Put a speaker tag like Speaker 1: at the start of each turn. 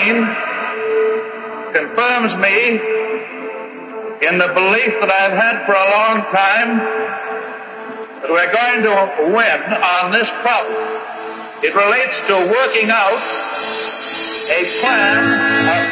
Speaker 1: seen confirms me in the belief that I've had for a long time that we're going to win on this problem. It relates to working out a plan